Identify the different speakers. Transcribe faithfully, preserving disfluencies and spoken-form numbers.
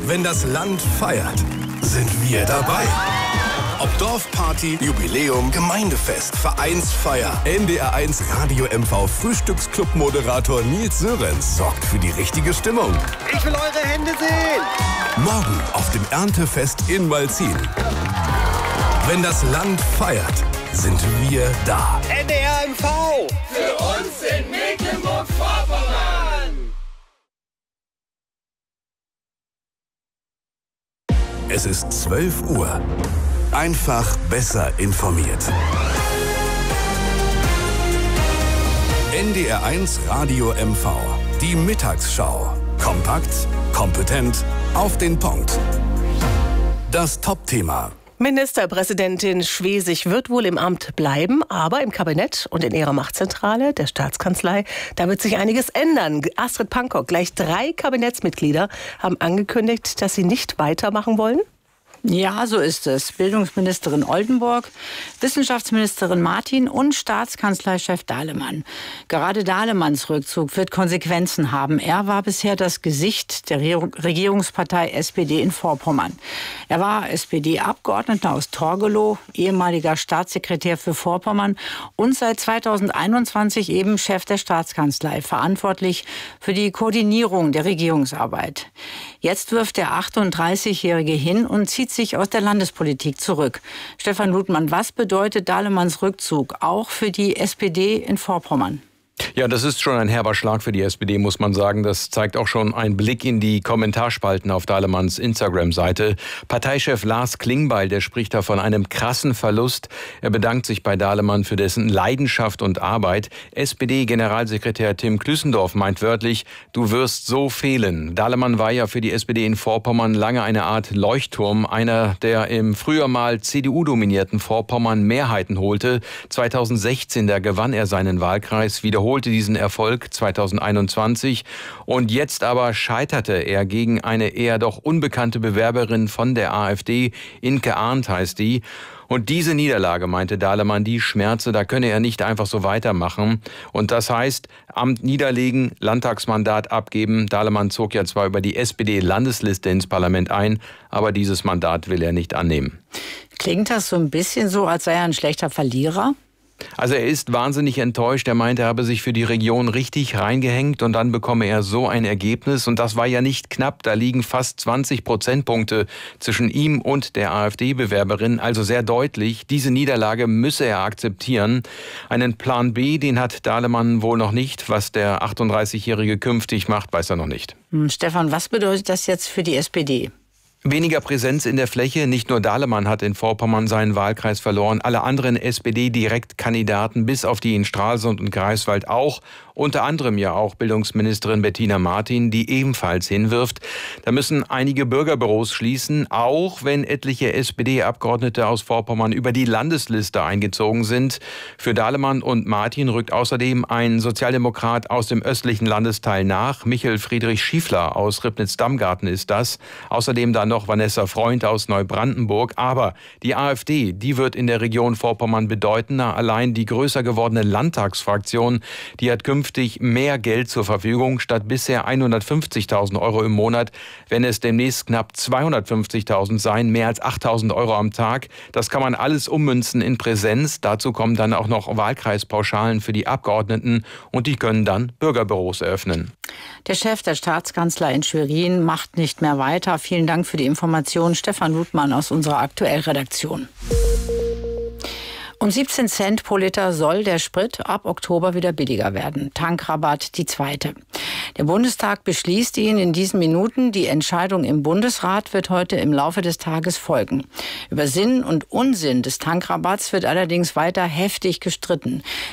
Speaker 1: Wenn das Land feiert, sind wir dabei. Ob Dorfparty, Jubiläum, Gemeindefest, Vereinsfeier, N D R eins Radio M V Frühstücksclub-Moderator Nils Sörensen sorgt für die richtige Stimmung.
Speaker 2: Ich will eure Hände sehen!
Speaker 1: Morgen auf dem Erntefest in Malzin. Wenn das Land feiert, sind wir da.
Speaker 2: N D R M V!
Speaker 3: Für uns in Mecklenburg-Vorpommern!
Speaker 1: Es ist zwölf Uhr. Einfach besser informiert. N D R eins Radio M V. Die Mittagsschau. Kompakt, kompetent, auf den Punkt. Das Top-Thema.
Speaker 4: Ministerpräsidentin Schwesig wird wohl im Amt bleiben, aber im Kabinett und in ihrer Machtzentrale, der Staatskanzlei, da wird sich einiges ändern. Astrid Pankow, gleich drei Kabinettsmitglieder haben angekündigt, dass sie nicht weitermachen wollen.
Speaker 5: Ja, so ist es. Bildungsministerin Oldenburg, Wissenschaftsministerin Martin und Staatskanzleichef Dahlemann. Gerade Dahlemanns Rückzug wird Konsequenzen haben. Er war bisher das Gesicht der Regierungspartei S P D in Vorpommern. Er war S P D-Abgeordneter aus Torgelow, ehemaliger Staatssekretär für Vorpommern und seit zweitausendeinundzwanzig eben Chef der Staatskanzlei, verantwortlich für die Koordinierung der Regierungsarbeit. Jetzt wirft der achtunddreißigjährige hin und zieht sich aus der Landespolitik zurück. Stefan Ludmann, was bedeutet Dahlemanns Rückzug auch für die S P D in Vorpommern?
Speaker 6: Ja, das ist schon ein herber Schlag für die S P D, muss man sagen. Das zeigt auch schon ein Blick in die Kommentarspalten auf Dahlemanns Instagram-Seite. Parteichef Lars Klingbeil, der spricht da von einem krassen Verlust. Er bedankt sich bei Dahlemann für dessen Leidenschaft und Arbeit. S P D-Generalsekretär Tim Klüssendorf meint wörtlich, du wirst so fehlen. Dahlemann war ja für die S P D in Vorpommern lange eine Art Leuchtturm, einer, der im früher mal C D U-dominierten Vorpommern Mehrheiten holte. zweitausendsechzehn, da gewann er seinen Wahlkreis, wiederholte diesen Erfolg zweitausendeinundzwanzig und jetzt aber scheiterte er gegen eine eher doch unbekannte Bewerberin von der AfD, Inke Arndt heißt die. Und diese Niederlage, meinte Dahlemann, die schmerze, da könne er nicht einfach so weitermachen. Und das heißt, Amt niederlegen, Landtagsmandat abgeben. Dahlemann zog ja zwar über die S P D-Landesliste ins Parlament ein, aber dieses Mandat will er nicht annehmen.
Speaker 5: Klingt das so ein bisschen so, als sei er ein schlechter Verlierer?
Speaker 6: Also er ist wahnsinnig enttäuscht. Er meinte, er habe sich für die Region richtig reingehängt und dann bekomme er so ein Ergebnis. Und das war ja nicht knapp. Da liegen fast zwanzig Prozentpunkte zwischen ihm und der AfD-Bewerberin. Also sehr deutlich, diese Niederlage müsse er akzeptieren. Einen Plan B, den hat Dahlemann wohl noch nicht. Was der achtunddreißigjährige künftig macht, weiß er noch nicht.
Speaker 5: Hm, Stefan, was bedeutet das jetzt für die S P D?
Speaker 6: Weniger Präsenz in der Fläche. Nicht nur Dahlemann hat in Vorpommern seinen Wahlkreis verloren. Alle anderen S P D-Direktkandidaten, bis auf die in Stralsund und Greifswald auch. Unter anderem ja auch Bildungsministerin Bettina Martin, die ebenfalls hinwirft. Da müssen einige Bürgerbüros schließen, auch wenn etliche S P D-Abgeordnete aus Vorpommern über die Landesliste eingezogen sind. Für Dahlemann und Martin rückt außerdem ein Sozialdemokrat aus dem östlichen Landesteil nach. Michael Friedrich Schiefler aus Ribnitz-Damgarten ist das. Außerdem dann noch Vanessa Freund aus Neubrandenburg. Aber die AfD, die wird in der Region Vorpommern bedeutender. Allein die größer gewordene Landtagsfraktion, die hat künftig mehr Geld zur Verfügung. Statt bisher hundertfünfzigtausend Euro im Monat, wenn es demnächst knapp zweihundertfünfzigtausend sein, mehr als achttausend Euro am Tag. Das kann man alles ummünzen in Präsenz. Dazu kommen dann auch noch Wahlkreispauschalen für die Abgeordneten und die können dann Bürgerbüros eröffnen.
Speaker 5: Der Chef der Staatskanzlei in Schwerin macht nicht mehr weiter. Vielen Dank für die Information, Stefan Ludmann aus unserer Aktuellredaktion. Um siebzehn Cent pro Liter soll der Sprit ab Oktober wieder billiger werden. Tankrabatt die zweite. Der Bundestag beschließt ihn in diesen Minuten. Die Entscheidung im Bundesrat wird heute im Laufe des Tages folgen. Über Sinn und Unsinn des Tankrabatts wird allerdings weiter heftig gestritten.